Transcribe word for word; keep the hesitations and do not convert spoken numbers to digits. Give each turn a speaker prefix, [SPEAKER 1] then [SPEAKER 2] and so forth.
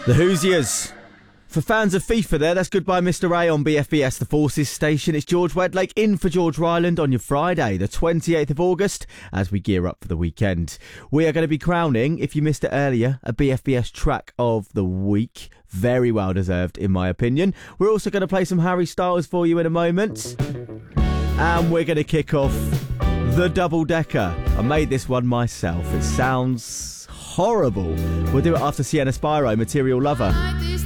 [SPEAKER 1] The Hoosiers. For fans of FIFA there, that's Goodbye Mister A on B F B S The Forces station. It's George Wedlake in for George Ryland on your Friday, the twenty-eighth of August, as we gear up for the weekend. We are going to be crowning, if you missed it earlier, a B F B S track of the week. Very well deserved, in my opinion. We're also going to play some Harry Styles for you in a moment. And we're going to kick off the double decker. I made this one myself. It sounds horrible. We'll do it after Sienna Spyro, Material Lover.